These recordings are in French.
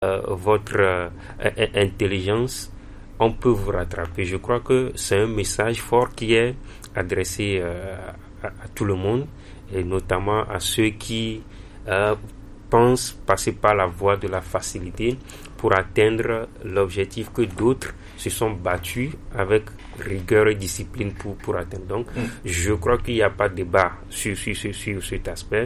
votre intelligence, on peut vous rattraper. Je crois que c'est un message fort qui est adressé à tout le monde, et notamment à ceux qui pensent passer par la voie de la facilité pour atteindre l'objectif que d'autres se sont battus avec rigueur et discipline pour atteindre. Donc, je crois qu'il n'y a pas de débat sur cet aspect.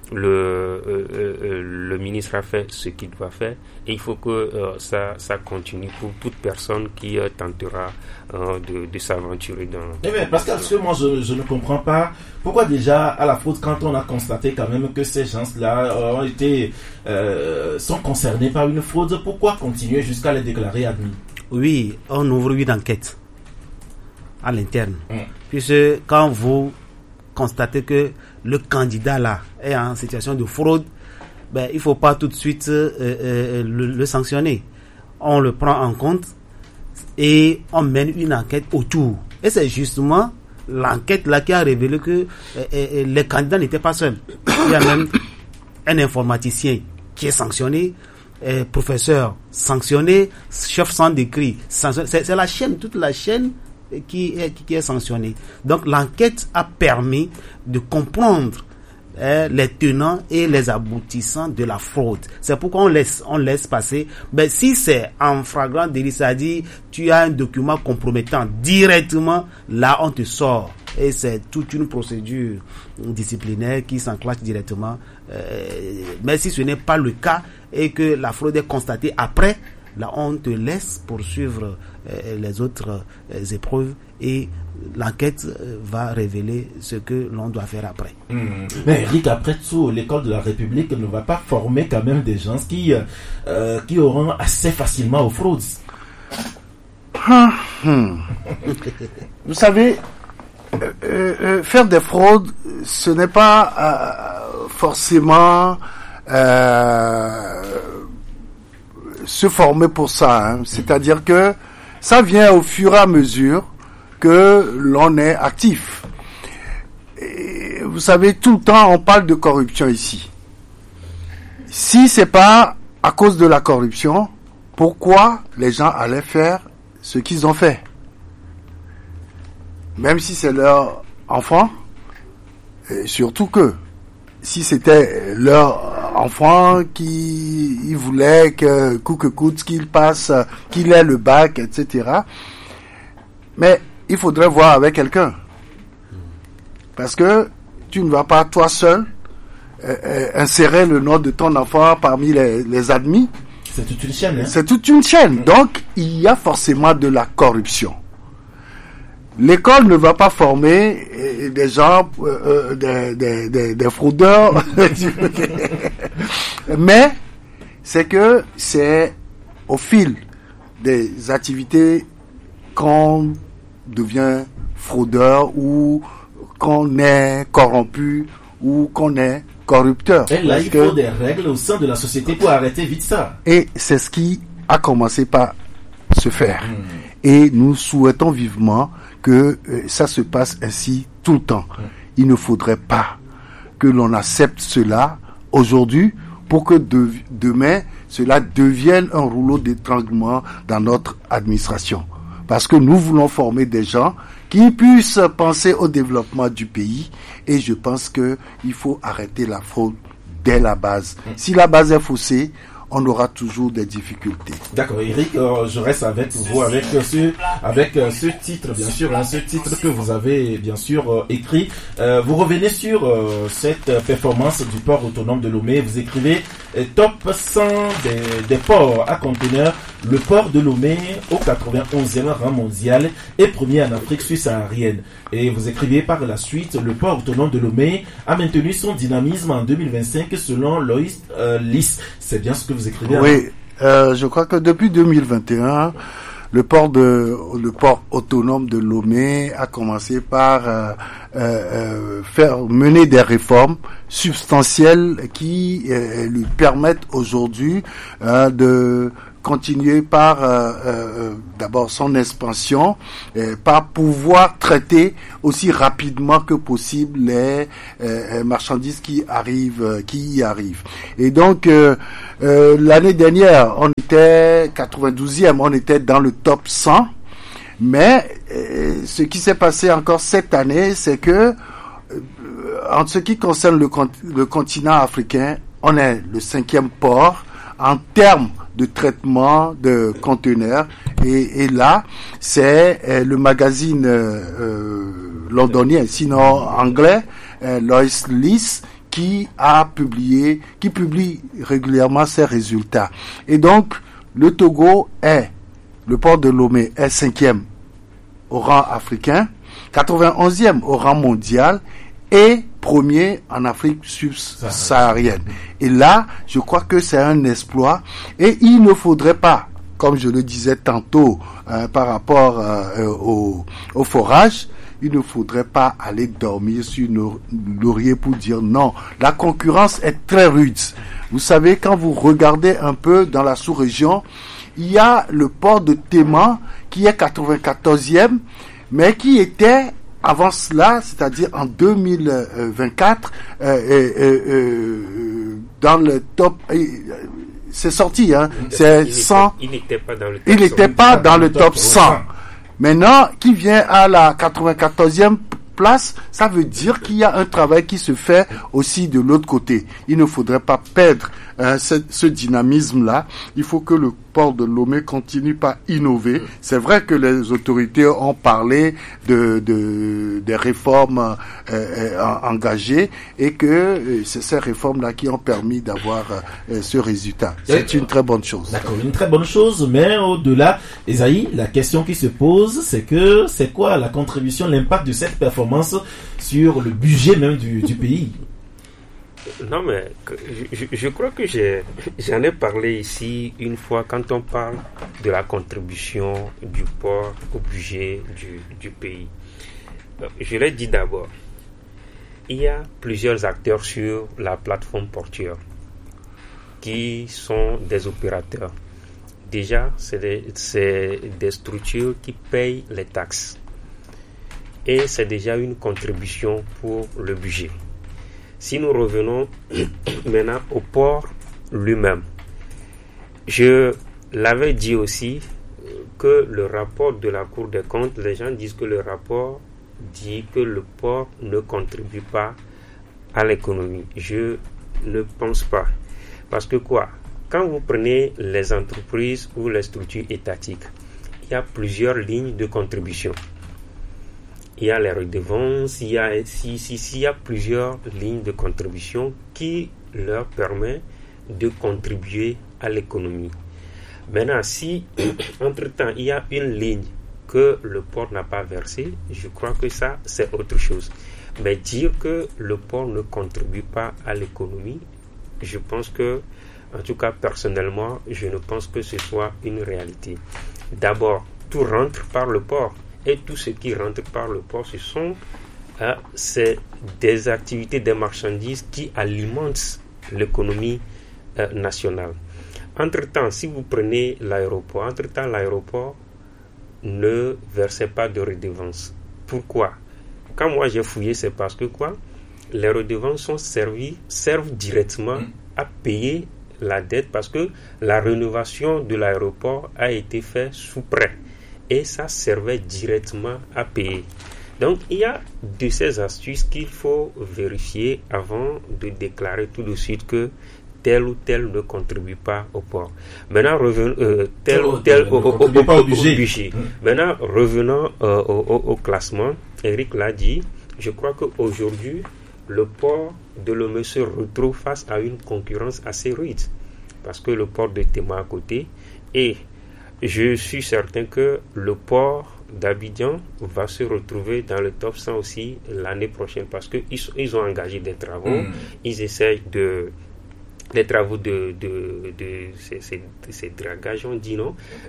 Le ministre a fait ce qu'il doit faire, et il faut que ça continue pour toute personne qui tentera de s'aventurer dans... Mais parce que moi je ne comprends pas pourquoi déjà à la fraude, quand on a constaté quand même que ces gens-là sont concernés par une fraude, pourquoi continuer jusqu'à les déclarer admis? Oui, on ouvre une enquête à l'interne. Puisque quand vous constatez que le candidat là est en situation de fraude, il ne faut pas tout de suite le sanctionner. On le prend en compte et on mène une enquête autour. Et c'est justement l'enquête là qui a révélé que les candidats n'étaient pas seuls. Il y a même un informaticien qui est sanctionné, professeur sanctionné, chef centre d'écrit sanctionné. C'est la chaîne, toute la chaîne qui est sanctionnée. Donc l'enquête a permis de comprendre les tenants et les aboutissants de la fraude. C'est pourquoi on laisse passer. Si c'est en flagrant délit, c'est-à-dire tu as un document compromettant directement, là on te sort. Et c'est toute une procédure disciplinaire qui s'enclenche directement. Mais si ce n'est pas le cas et que la fraude est constatée après, là on te laisse poursuivre les autres épreuves, et l'enquête va révéler ce que l'on doit faire après. Mais Eric, après tout, l'école de la République ne va pas former quand même des gens qui auront assez facilement aux fraudes. Vous savez, faire des fraudes, ce n'est pas forcément se former pour ça. C'est-à-dire que ça vient au fur et à mesure que l'on est actif. Et vous savez, tout le temps, on parle de corruption ici. Si c'est pas à cause de la corruption, pourquoi les gens allaient faire ce qu'ils ont fait? Même si c'est leur enfant, et surtout que si c'était leur enfant qui voulait que coûte qu'il passe, qu'il ait le bac, etc. Mais il faudrait voir avec quelqu'un. Parce que tu ne vas pas toi seul insérer le nom de ton enfant parmi les admis. C'est toute une chaîne. C'est toute une chaîne. Donc, il y a forcément de la corruption. L'école ne va pas former des gens, des fraudeurs. Mais, c'est au fil des activités qu'on devient fraudeur, ou qu'on est corrompu, ou qu'on est corrupteur. Et là, il faut des règles au sein de la société pour arrêter vite ça. Et c'est ce qui a commencé par se faire. Et nous souhaitons vivement que ça se passe ainsi tout le temps. Il ne faudrait pas que l'on accepte cela aujourd'hui pour que demain, cela devienne un rouleau d'étranglement dans notre administration. Parce que nous voulons former des gens qui puissent penser au développement du pays, et je pense qu'il faut arrêter la fraude dès la base. Si la base est faussée, on aura toujours des difficultés. D'accord, Eric, je reste avec vous avec ce titre, bien sûr, ce titre que vous avez bien sûr écrit. Vous revenez sur cette performance du port autonome de Lomé. Vous écrivez top 100 des ports à conteneurs. Le port de Lomé, au 91e rang mondial, est premier en Afrique subsaharienne. Et vous écrivez par la suite, le port autonome de Lomé a maintenu son dynamisme en 2025 selon Loïs Lys. C'est bien ce que vous écrivez. Oui, je crois que depuis 2021, le port autonome de Lomé a commencé par mener des réformes substantielles qui lui permettent aujourd'hui de continuer par d'abord son expansion, par pouvoir traiter aussi rapidement que possible les marchandises qui y arrivent. Et donc l'année dernière, on était 92e, on était dans le top 100. Mais ce qui s'est passé encore cette année, c'est que en ce qui concerne le continent africain, on est le 5e port en termes de traitement de conteneurs. Et là, c'est le magazine londonien, sinon anglais, Lois List, qui publie régulièrement ses résultats. Et donc, le Togo le port de Lomé est 5e au rang africain, 91e au rang mondial et premier en Afrique subsaharienne. Et là, je crois que c'est un exploit et il ne faudrait pas, comme je le disais tantôt par rapport au forage, il ne faudrait pas aller dormir sur nos lauriers pour dire non. La concurrence est très rude. Vous savez, quand vous regardez un peu dans la sous-région, il y a le port de Téma qui est 94e, mais qui était avant cela, c'est-à-dire en 2024, dans le top. C'est sorti, hein. C'est 100. Il n'était pas dans le top 100. Il n'était pas dans le top 100. Maintenant, qui vient à la 94e place, ça veut dire qu'il y a un travail qui se fait aussi de l'autre côté. Il ne faudrait pas perdre ce dynamisme-là. Il faut que le port de Lomé continue par innover. C'est vrai que les autorités ont parlé des réformes engagées et que c'est ces réformes-là qui ont permis d'avoir ce résultat. C'est une très bonne chose. D'accord, une très bonne chose, mais au-delà, Esaïe, la question qui se pose, c'est quoi la contribution, l'impact de cette performance sur le budget même du pays? Non, mais je crois que j'en ai parlé ici une fois quand on parle de la contribution du port au budget du pays. Je l'ai dit d'abord, il y a plusieurs acteurs sur la plateforme portuaire qui sont des opérateurs. Déjà, c'est des structures qui payent les taxes. Et c'est déjà une contribution pour le budget. Si nous revenons maintenant au port lui-même, je l'avais dit aussi que le rapport de la Cour des comptes, les gens disent que le rapport dit que le port ne contribue pas à l'économie. Je ne pense pas. Parce que quoi? Quand vous prenez les entreprises ou les structures étatiques, il y a plusieurs lignes de contribution. Il y a les redevances, il y a plusieurs lignes de contribution qui leur permettent de contribuer à l'économie. Maintenant, si entre-temps il y a une ligne que le port n'a pas versée, je crois que ça c'est autre chose. Mais dire que le port ne contribue pas à l'économie, je pense que, en tout cas personnellement, je ne pense que ce soit une réalité. D'abord, tout rentre par le port. Et tout ce qui rentre par le port, c'est des activités, des marchandises qui alimentent l'économie nationale. Entre-temps, si vous prenez l'aéroport, l'aéroport ne versait pas de redevances. Pourquoi? Quand moi j'ai fouillé, c'est parce que les redevances servent directement à payer la dette parce que la rénovation de l'aéroport a été faite sous prêt. Et ça servait directement à payer. Donc, il y a de ces astuces qu'il faut vérifier avant de déclarer tout de suite que tel ou tel ne contribue pas au port. Maintenant, revenons au budget. Maintenant, revenons au classement. Eric l'a dit. Je crois qu'aujourd'hui, le port de Lomé se retrouve face à une concurrence assez rude. Parce que le port de Téma à côté et je suis certain que le port d'Abidjan va se retrouver dans le top 100 aussi l'année prochaine parce qu'ils ont engagé des travaux. Ils essayent les travaux de ces dragages, on dit non,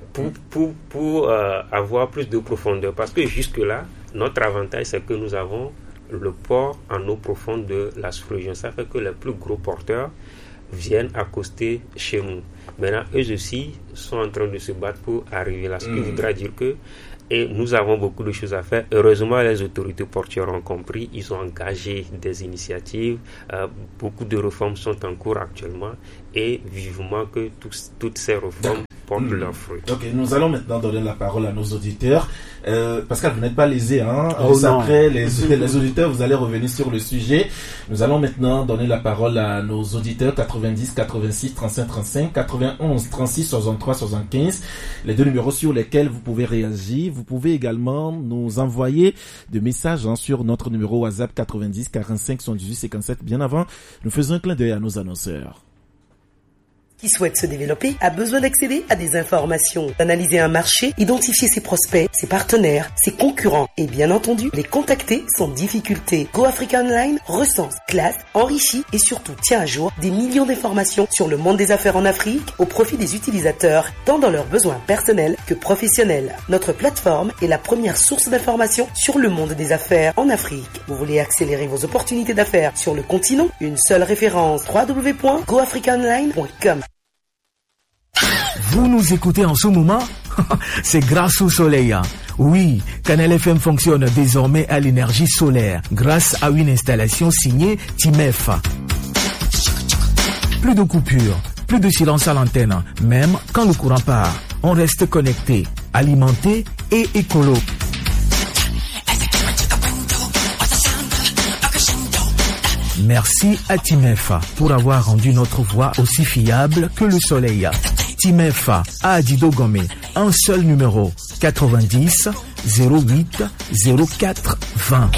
pour avoir plus de profondeur. Parce que jusque-là, notre avantage, c'est que nous avons le port en eau profonde de la sous-région. Ça fait que les plus gros porteurs viennent accoster chez nous. Maintenant, eux aussi sont en train de se battre pour arriver là. Ce qui voudra dire que et nous avons beaucoup de choses à faire. Heureusement, les autorités portuaires ont compris. Ils ont engagé des initiatives. Beaucoup de réformes sont en cours actuellement. Et vivement que toutes ces réformes portent leurs fruits. Ok, nous allons maintenant donner la parole à nos auditeurs. Pascal, vous n'êtes pas lésé, hein? Après, les auditeurs, vous allez revenir sur le sujet. Nous allons maintenant donner la parole à nos auditeurs 90 86 35 35 91 36 63 75. Les deux numéros sur lesquels vous pouvez réagir. Vous pouvez également nous envoyer des messages sur notre numéro WhatsApp 90 45 78 57. Bien avant, nous faisons un clin d'œil à nos annonceurs. Qui souhaite se développer a besoin d'accéder à des informations, d'analyser un marché, identifier ses prospects, ses partenaires, ses concurrents et bien entendu les contacter sans difficulté. Go Africa Online recense, classe, enrichit et surtout tient à jour des millions d'informations sur le monde des affaires en Afrique au profit des utilisateurs, tant dans leurs besoins personnels que professionnels. Notre plateforme est la première source d'informations sur le monde des affaires en Afrique. Vous voulez accélérer vos opportunités d'affaires sur le continent? Une seule référence, www.goafricaonline.com. Vous nous écoutez en ce moment? C'est grâce au soleil. Oui, Canal FM fonctionne désormais à l'énergie solaire grâce à une installation signée Timef. Plus de coupures, plus de silence à l'antenne, même quand le courant part. On reste connecté, alimenté et écolo. Merci à Timef pour avoir rendu notre voix aussi fiable que le soleil. Timef à Adido Gomé, un seul numéro, 90 08 04 20.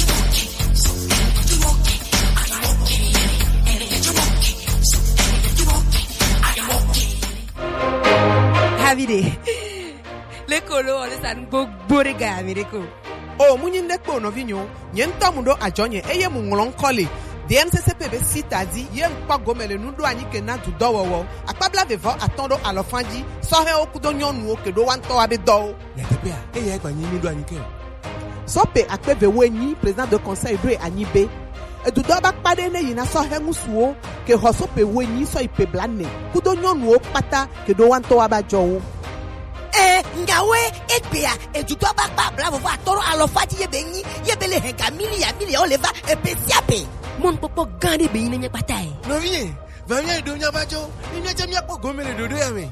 Havide, le colo, le sango, borega, avireko. Oh, munyin ko no vinyo, nyen tamundo ajonye, eye mungolon kole. DNCCPB citadi yen kwa gomele nudo anyi ke na du dowo akpabla vevo atondo alofanji sohe okudo nyonu oke do wanto abe do ya tepea eye kwa nyi nudo anyi ke sope akpebe wenyi président de conseil do anyi be edu do ba pade ne yina sohe musuo ke hosope wenyi so ipe blane kudo nyonu pata ke do wanto abajo ngawe ekpea edu do ba pa bla vevo atondo alofanji yebenyi yebele henga mili oleva epesiape mon popo gande be ina nyapatae no vie va bien do nyabajo ina jamia po gomele dodo yame.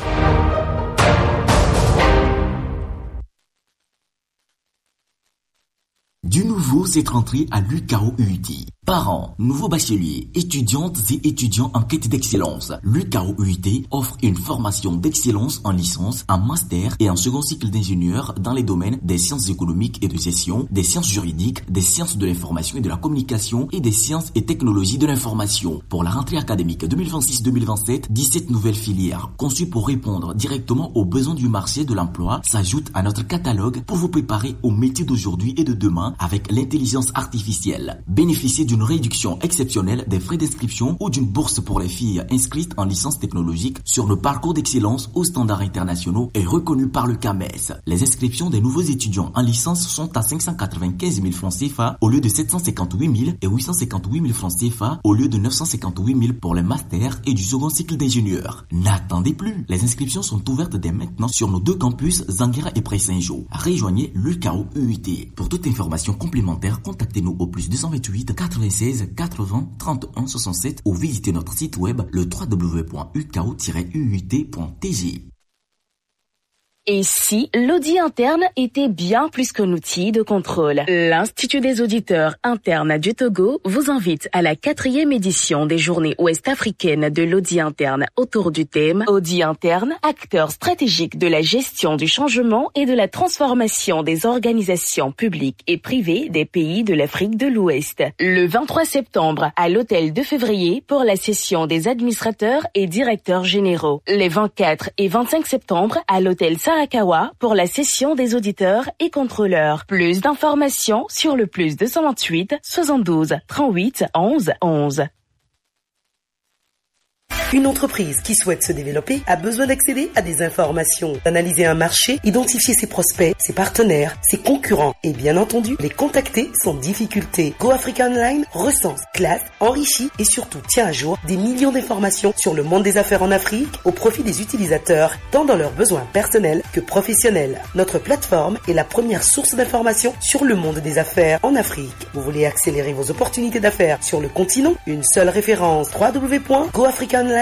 Du nouveau cette rentrée à l'UCAO UIT. Parents, nouveaux bacheliers, étudiantes et étudiants en quête d'excellence. L'UCAO UIT offre une formation d'excellence en licence, en master et en second cycle d'ingénieur dans les domaines des sciences économiques et de gestion, des sciences juridiques, des sciences de l'information et de la communication et des sciences et technologies de l'information. Pour la rentrée académique 2026-2027, 17 nouvelles filières conçues pour répondre directement aux besoins du marché de l'emploi s'ajoutent à notre catalogue pour vous préparer aux métiers d'aujourd'hui et de demain avec l'intelligence artificielle. Bénéficiez d'une réduction exceptionnelle des frais d'inscription ou d'une bourse pour les filles inscrites en licence technologique sur nos parcours d'excellence aux standards internationaux et reconnus par le CAMES. Les inscriptions des nouveaux étudiants en licence sont à 595 000 francs CFA au lieu de 758 000 et 858 000 francs CFA au lieu de 958 000 pour les masters et du second cycle d'ingénieur. N'attendez plus. Les inscriptions sont ouvertes dès maintenant sur nos deux campus Zanguera et Pré-Saint-Jean. Rejoignez l'UCAO UIT. Pour toute information complémentaire, contactez-nous au plus 228 96 80 31 67 ou visitez notre site web le www.ucao-uit.tg. Et si l'audit interne était bien plus qu'un outil de contrôle? L'Institut des auditeurs internes du Togo vous invite à la 4e édition des Journées ouest-africaines de l'audit interne autour du thème Audit interne, acteur stratégique de la gestion du changement et de la transformation des organisations publiques et privées des pays de l'Afrique de l'Ouest. Le 23 septembre à l'hôtel de février pour la session des administrateurs et directeurs généraux. Les 24 et 25 septembre à l'hôtel Sarakawa pour la session des auditeurs et contrôleurs. Plus d'informations sur le plus 228 72 38 11 11. Une entreprise qui souhaite se développer a besoin d'accéder à des informations, d'analyser un marché, identifier ses prospects, ses partenaires, ses concurrents et bien entendu les contacter sans difficulté. Go Africa Online recense, classe, enrichit et surtout tient à jour des millions d'informations sur le monde des affaires en Afrique au profit des utilisateurs, tant dans leurs besoins personnels que professionnels. Notre plateforme est la première source d'informations sur le monde des affaires en Afrique. Vous voulez accélérer vos opportunités d'affaires sur le continent? Une seule référence, www.goafricaonline.com.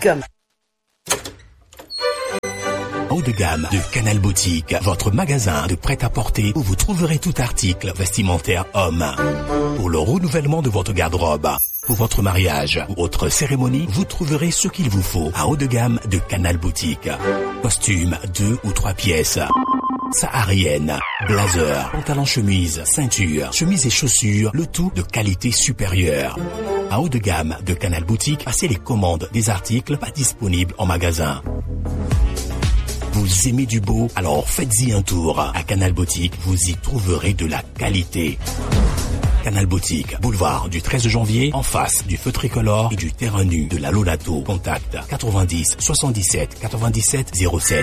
Haut de gamme de Canal Boutique, votre magasin de prêt-à-porter où vous trouverez tout article vestimentaire homme. Pour le renouvellement de votre garde-robe, pour votre mariage ou autre cérémonie, vous trouverez ce qu'il vous faut à haut de gamme de Canal Boutique. Costumes 2 ou 3 pièces, saharienne, blazer, pantalon chemise, ceinture, chemise et chaussures, le tout de qualité supérieure. À haut de gamme de Canal Boutique, passez les commandes des articles pas disponibles en magasin. Vous aimez du beau? Alors faites-y un tour. À Canal Boutique, vous y trouverez de la qualité. Canal Boutique, boulevard du 13 janvier, en face du feu tricolore et du terrain nu de la Lolato. Contact 90 77 97 07.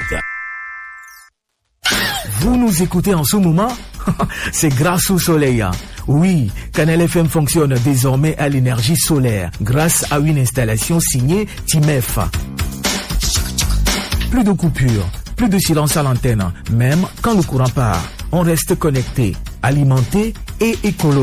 Vous nous écoutez en ce moment? C'est grâce au soleil. Oui, Canal FM fonctionne désormais à l'énergie solaire grâce à une installation signée TIMEF. Plus de coupures, plus de silence à l'antenne, même quand le courant part. On reste connecté, alimenté et écolo.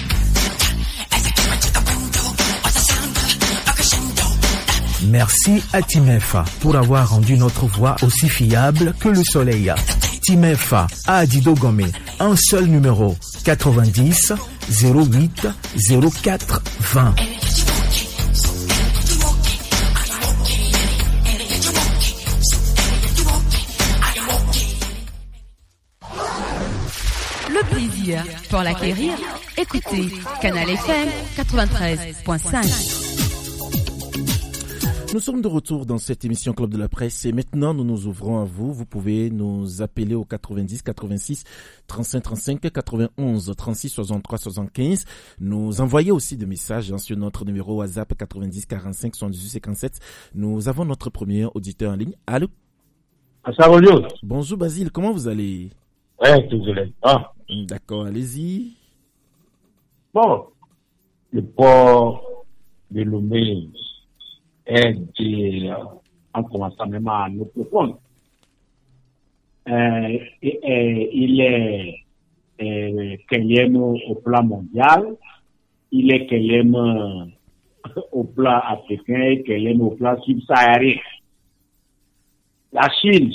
Merci à TIMEF pour avoir rendu notre voix aussi fiable que le soleil. TIMEF à Adido Gomé, un seul numéro, 90 08 04 20. Le plaisir pour l'acquérir, écoutez Canal FM 93.5. Nous sommes de retour dans cette émission Club de la Presse et maintenant nous nous ouvrons à vous. Vous pouvez nous appeler au 90 86 35 35 91 36 63 75. Nous envoyer aussi des messages sur notre numéro WhatsApp 90 45 78 57. Nous avons notre premier auditeur en ligne. Allô? Bonjour Basile, comment vous allez? Ouais, désolé. Ah. D'accord, allez-y. Bon, le port de Lomé en commençant même à nous répondre. Il est quatrième au plan mondial, il est quatrième au plan africain et quatrième au plan subsaharien. La Chine,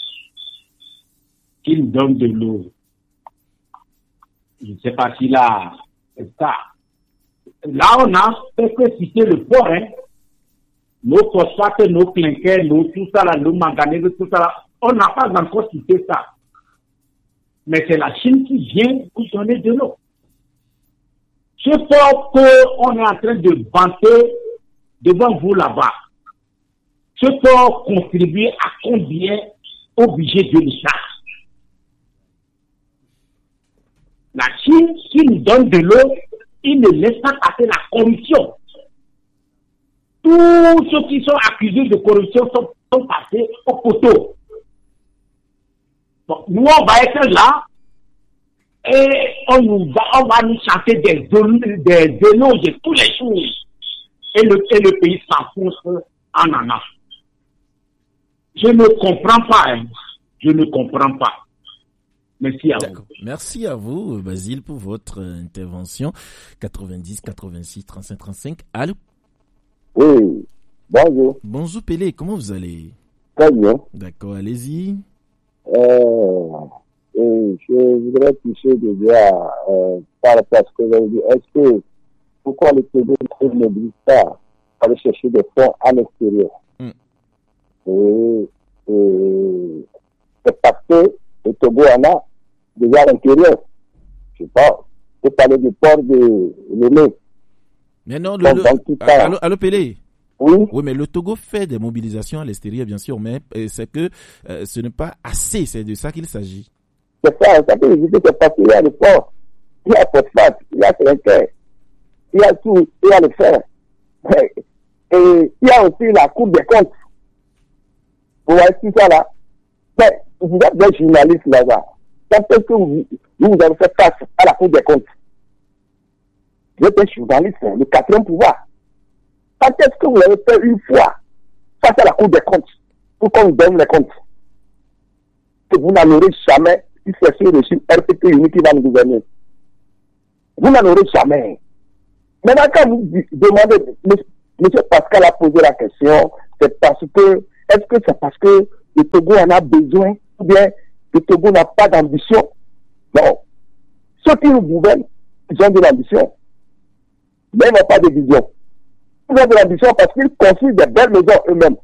qu'il donne de l'eau, je ne sais pas s'il a ça. Là, on a fait que citer le port, hein. Nos phosphates, nos clinkers, tout ça là, nos manganèses, tout ça là, on n'a pas encore cité ça. Mais c'est la Chine qui vient vous donner de l'eau. Ce port qu'on est en train de vanter devant vous là-bas, ce port contribue à combien au budget de l'État? La Chine qui nous donne de l'eau, il ne laisse pas passer la corruption. Tous ceux qui sont accusés de corruption sont passés au poteau. Bon, nous, on va être là et on va nous chanter des éloges tous les jours. Et le pays s'enfonce en ananas. Je ne comprends pas. Hein. Je ne comprends pas. Merci à vous. Merci à vous, Basile, pour votre intervention. 90 86 35 35. Allô? Oui, bonjour. Bonjour Pélé, comment vous allez? Très bien. D'accord, allez-y. Je voudrais toucher déjà par rapport à ce que vous avez dit. Est-ce que, pourquoi le Togo ne mobilise pas aller chercher des fonds à l'extérieur? C'est parce que le Togo en a déjà à l'intérieur. Je sais pas, je peux parler du port de Lomé. Mais non, allô Pélé? Oui. Oui, mais le Togo fait des mobilisations à l'extérieur, bien sûr, mais c'est que ce n'est pas assez, c'est de ça qu'il s'agit. C'est ça peut éviter que parce qu'il y a le port, il y a phosphate, il y a clinker, il y a tout, il y a le fer. Et il y a aussi la Cour des comptes. Vous voyez tout ça là. Mais vous êtes des journalistes là-bas. Quand est-ce que vous avez fait face à la Cour des comptes? Vous êtes un journaliste, le quatrième pouvoir. Quand est-ce que vous avez fait une fois face à la Cour des comptes pour qu'on vous donne les comptes? Que vous n'en aurez jamais si c'est sur le régime RPP unique qui va nous gouverner. Vous n'en aurez jamais. Maintenant, quand vous demandez, M. Pascal a posé la question, c'est parce que, est-ce que c'est parce que le Togo en a besoin, ou bien le Togo n'a pas d'ambition? Non. Ceux qui nous gouvernent, ils ont de l'ambition, mais ils n'ont pas de vision. Ils ont de l'ambition parce qu'ils construisent des belles maisons eux-mêmes.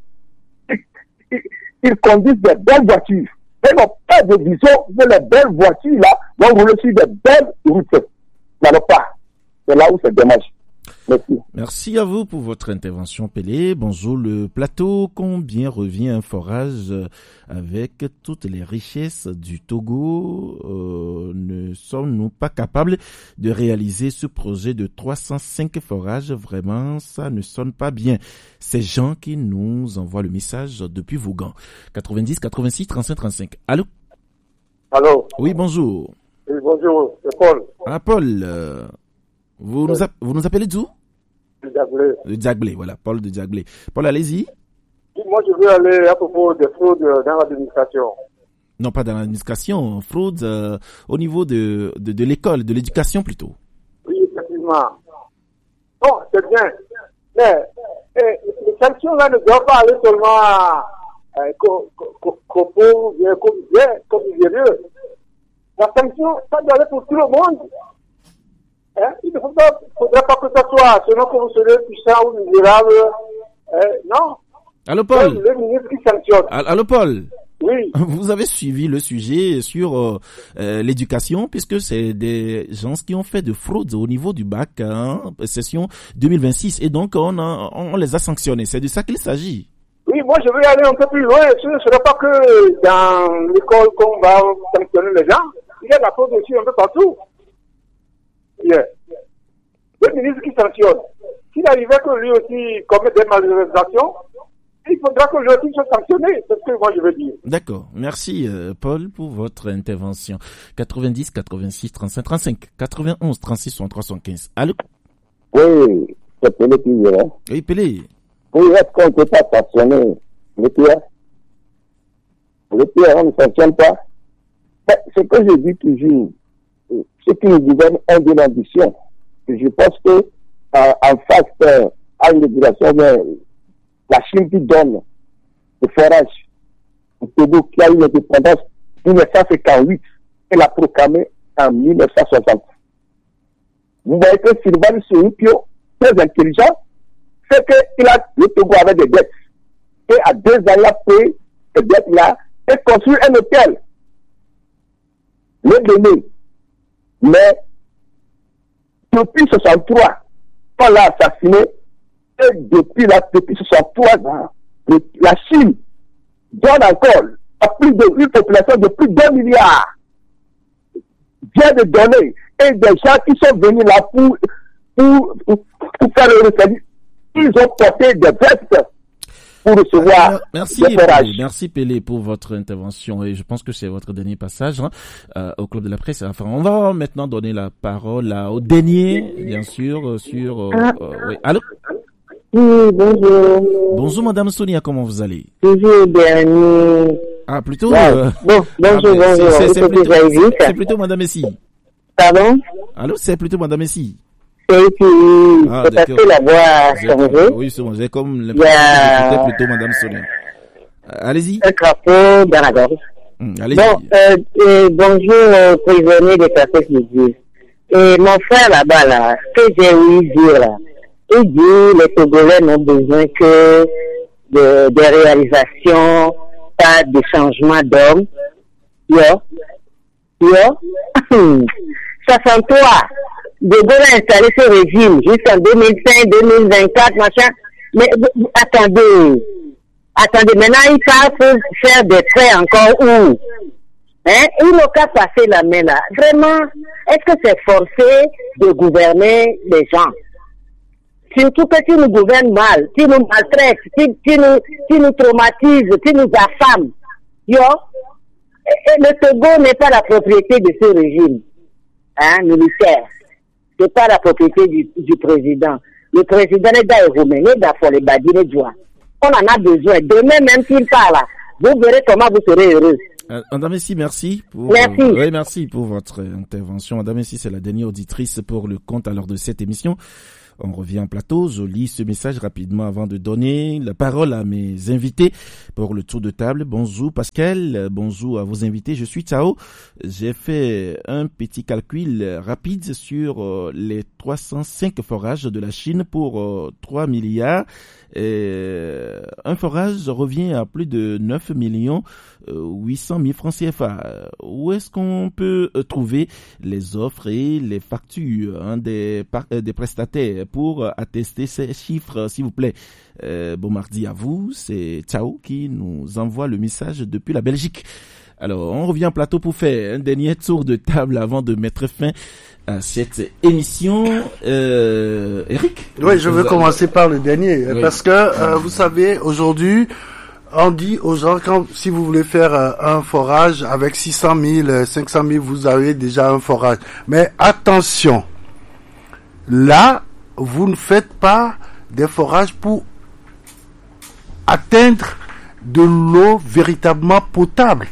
Ils conduisent des belles voitures. Ils n'ont pas de vision de les belles voitures là, vont rouler sur des belles routes. Ils n'en ont pas. C'est là où c'est dommage. Merci. Merci à vous pour votre intervention, Pelé. Bonjour, le plateau. Combien revient un forage avec toutes les richesses du Togo? Ne sommes-nous pas capables de réaliser ce projet de 305 forages? Vraiment, ça ne sonne pas bien. C'est Jean qui nous envoie le message depuis Vaughan. 90 86 35 35. Allô? Allô? Oui, bonjour. Oui, bonjour, c'est Paul. Ah, Paul. Vous nous appelez d'où? De Diaglé. De Diaglé, voilà, Paul de Diaglé. Paul, allez-y. Moi, je veux aller à propos des fraudes dans l'administration. Non, pas dans l'administration, fraude au niveau de l'école, de l'éducation plutôt. Oui, effectivement. Bon, c'est bien. Mais les sanctions là ne doivent pas aller seulement à Copo, comme vieux. La sanction, ça doit aller pour tout le monde. Il ne faudrait pas que ça soit selon que vous serez puissant ou misérable. Non. Allô, Paul. Le ministre qui sanctionne. Allô, Paul. Oui. Vous avez suivi le sujet sur l'éducation, puisque c'est des gens qui ont fait de fraude au niveau du bac, session 2026, et donc on les a sanctionnés. C'est de ça qu'il s'agit. Oui, moi je veux aller un peu plus loin. Ce ne serait pas que dans l'école qu'on va sanctionner les gens. Il y a de la fraude aussi un peu partout. Yeah. Le ministre qui sanctionne, s'il arrivait que lui aussi commette des malversations, il faudra que lui aussi soit sanctionné. C'est ce que moi je veux dire. D'accord. Merci Paul pour votre intervention. 90 86 35 35 91 36 63 75. Allô? Oui, c'est Pelé qui vient. Oui, Pelé. Oui, est-ce qu'on ne peut pas sanctionner le pire? Le pire, on ne sanctionne pas. C'est que je dis toujours. Ceux qui nous gouvernent ont de l'ambition. Je pense que en face à une régulation, la Chine qui donne le forage au Togo, qui a eu l'indépendance en 1958, elle a proclamé en 1960. Vous voyez que Sylvain Soukio, très intelligent, c'est que le Togo avait des dettes. Et à 2 ans, il a payé ces dettes-là et construit un hôtel. Le donné. Mais depuis 63, on l'a assassiné, et depuis 63 ans, la Chine donne encore à plus une population de plus d'1 milliard. Vient de donner, et des gens qui sont venus là pour faire le service, ils ont porté des vestes pour recevoir merci Pelé pour votre intervention, et je pense que c'est votre dernier passage au Club de la Presse. Enfin, on va maintenant donner la parole au dernier, bien sûr, sur... oui. Allô? Oui, bonjour. Bonjour Madame Sonia, comment vous allez? Toujours dernier. Ah, plutôt... bonjour. C'est plutôt Madame Messi. Pardon? Allô, c'est plutôt Madame Messi. C'est parce que la voix a changé. Oui, c'est bon, j'ai comme l'impression que c'était plutôt Madame Sonia. Allez-y. Un crapaud dans la gorge. Allez-y. Bonjour, prisonnier de Café Midi. Et mon frère là-bas, là, ce que j'ai ouï dire là, il dit les Togolais n'ont besoin que de réalisations, pas de changement d'homme. Ça sent toi. De Gaulle a installé ce régime jusqu'en 2005, 2024, machin. Mais attendez, maintenant il faut faire des traits encore où? Il n'a qu'à passer la main là. Vraiment, est-ce que c'est forcé de gouverner les gens? Surtout que tu nous gouvernes mal, tu nous maltraites, tu nous traumatises, tu nous affames. Et le Togo n'est pas la propriété de ce régime militaire. C'est pas la propriété du président. Le président est dans les badines de joie. On en a besoin. Demain, même s'il parle, vous verrez comment vous serez heureux. Madame Messi, merci pour votre intervention. Madame Messi, c'est la dernière auditrice pour le compte à l'heure de cette émission. On revient en plateau. Je lis ce message rapidement avant de donner la parole à mes invités pour le tour de table. Bonjour Pascal, bonjour à vos invités. Je suis Tao. J'ai fait un petit calcul rapide sur les 305 forages de la Chine pour 3 milliards. Un forage revient à plus de 9 800 000 francs CFA. Où est-ce qu'on peut trouver les offres et les factures des prestataires pour attester ces chiffres, s'il vous plaît? Bon mardi à vous, c'est Tao qui nous envoie le message depuis la Belgique. Alors, on revient en plateau pour faire un dernier tour de table avant de mettre fin à cette émission. Eric? Oui, je veux commencer par le dernier, parce que vous savez, aujourd'hui, on dit aux gens, si vous voulez faire un forage avec 600 000, 500 000, vous avez déjà un forage. Mais attention, là, vous ne faites pas des forages pour atteindre de l'eau véritablement potable.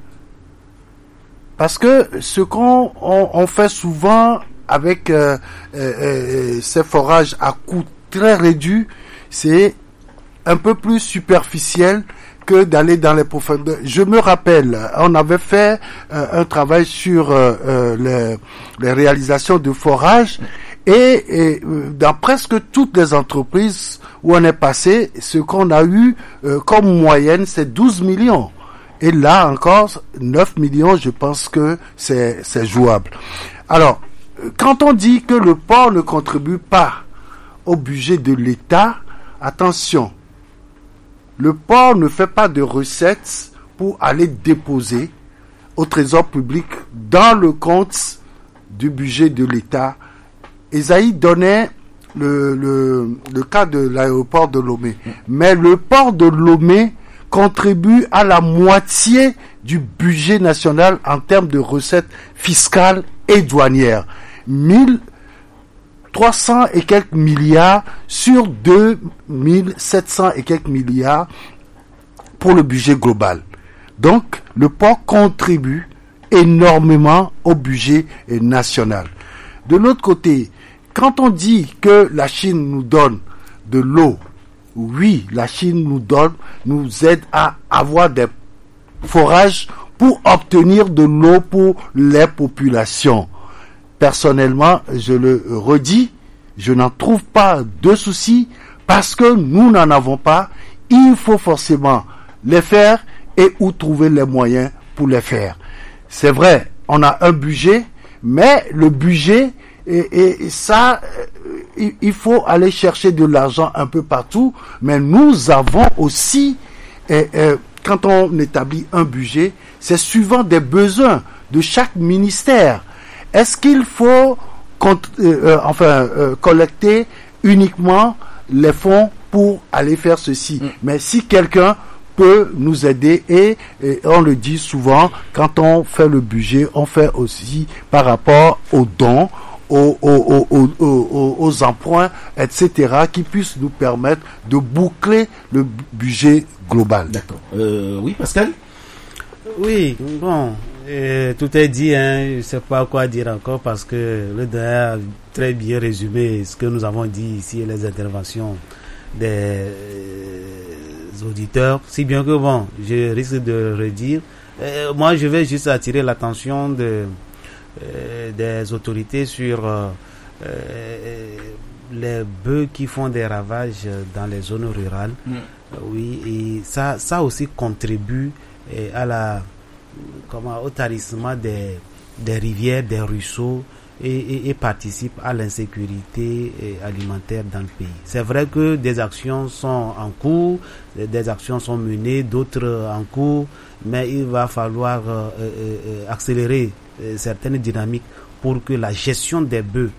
Parce que ce qu'on fait souvent avec ces forages à coût très réduit, c'est un peu plus superficiel que d'aller dans les profondeurs. Je me rappelle, on avait fait un travail sur les réalisations de forages et dans presque toutes les entreprises où on est passé, ce qu'on a eu comme moyenne, c'est 12 millions. Et là encore, 9 millions, je pense que c'est jouable. Alors, quand on dit que le port ne contribue pas au budget de l'État, attention, le port ne fait pas de recettes pour aller déposer au trésor public dans le compte du budget de l'État. Esaïe donnait le cas de l'aéroport de Lomé. Mais le port de Lomé contribue à la moitié du budget national en termes de recettes fiscales et douanières. 1300 et quelques milliards sur 2700 et quelques milliards pour le budget global. Donc, le port contribue énormément au budget national. De l'autre côté, quand on dit que la Chine nous donne de l'eau, oui, la Chine nous aide à avoir des forages pour obtenir de l'eau pour les populations. Personnellement, je le redis, je n'en trouve pas de souci parce que nous n'en avons pas. Il faut forcément les faire et où trouver les moyens pour les faire. C'est vrai, on a un budget, mais le budget, et ça, il faut aller chercher de l'argent un peu partout, mais nous avons aussi, quand on établit un budget, c'est suivant des besoins de chaque ministère. Est-ce qu'il faut collecter uniquement les fonds pour aller faire ceci? Mais si quelqu'un peut nous aider, et on le dit souvent, quand on fait le budget, on fait aussi par rapport aux dons, aux emprunts, etc., qui puissent nous permettre de boucler le budget global. D'accord. Oui, Pascal? Oui, bon, tout est dit, je ne sais pas quoi dire encore parce que le dernier a très bien résumé ce que nous avons dit ici et les interventions des auditeurs, si bien que bon, je risque de redire. Moi, je vais juste attirer l'attention des autorités sur les bœufs qui font des ravages dans les zones rurales. Oui, et ça aussi contribue au tarissement des rivières, des ruisseaux et participe à l'insécurité alimentaire dans le pays. C'est vrai que des actions sont en cours, des actions sont menées, d'autres en cours, mais il va falloir accélérer certaines dynamiques pour que la gestion des bœufs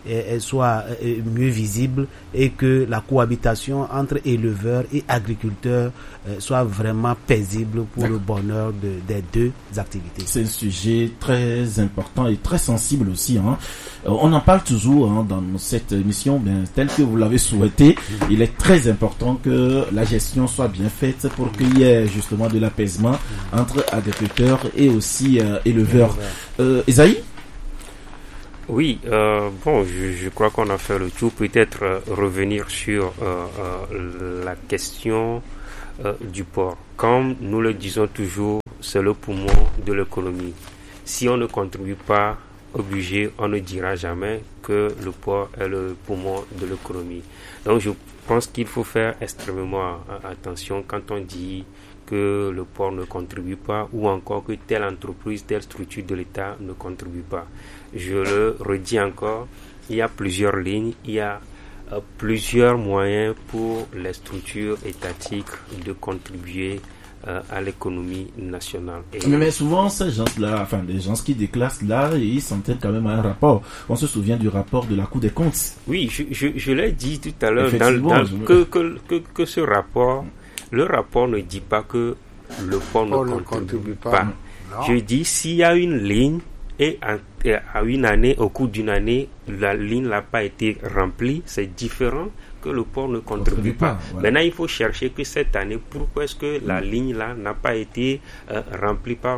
soit mieux visible et que la cohabitation entre éleveurs et agriculteurs soit vraiment paisible pour le bonheur des deux activités. C'est un sujet très important et très sensible aussi. On en parle toujours dans cette émission, tel que vous l'avez souhaité. Il est très important que la gestion soit bien faite pour qu'il y ait justement de l'apaisement entre agriculteurs et aussi éleveurs. Esaïe? Oui, je crois qu'on a fait le tour. Peut-être revenir sur la question du porc. Comme nous le disons toujours, c'est le poumon de l'économie. Si on ne contribue pas, obligé, on ne dira jamais que le porc est le poumon de l'économie. Donc je pense qu'il faut faire extrêmement attention quand on dit que le porc ne contribue pas ou encore que telle entreprise, telle structure de l'État ne contribue pas. Je le redis encore, il y a plusieurs lignes, il y a plusieurs moyens pour les structures étatiques de contribuer à l'économie nationale. Mais souvent, ces gens-là, les gens qui déclassent là, ils s'entêtent quand même à un rapport. On se souvient du rapport de la Cour des comptes. Oui, je l'ai dit tout à l'heure, que ce rapport, le rapport ne dit pas que le porc ne contribue pas. Je dis, s'il y a une ligne et à une année, au cours d'une année, la ligne n'a pas été remplie, c'est différent que le porc ne contribue pas. Voilà. Maintenant, il faut chercher que cette année, pourquoi est-ce que la ligne là n'a pas été remplie par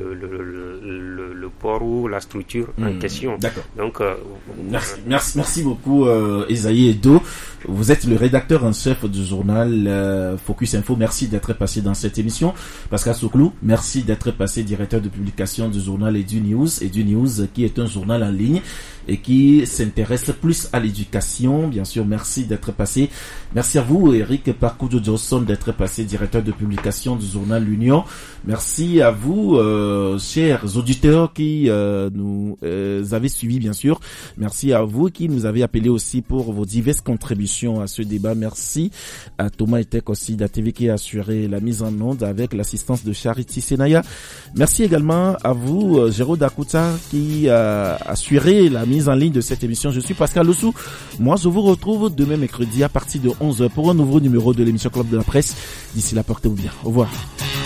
le porc ou la structure en question. D'accord. Donc, merci beaucoup, Esaïe Edo. Vous êtes le rédacteur en chef du journal Focus Info. Merci d'être passé dans cette émission. Pascal Souklou, merci d'être passé directeur de publication du journal Edu News qui est un journal en ligne et qui s'intéresse plus à l'éducation. Bien sûr, merci d'être passé. Merci à vous, Eric Parkoudjo Johnson, d'être passé directeur de publication du journal L'Union. Merci à vous, chers auditeurs qui nous avez suivis, bien sûr. Merci à vous qui nous avez appelés aussi pour vos diverses contributions à ce débat. Merci à Thomas Etek aussi d'ATV qui a assuré la mise en onde avec l'assistance de Charity Senaya. Merci également à vous, Jérôme Dakuta, qui a assuré la mise en ligne de cette émission. Je suis Pascal Lossou. Moi, je vous retrouve demain mercredi à partir de 11h pour un nouveau numéro de l'émission Club de la Presse. D'ici là, portez-vous bien. Au revoir.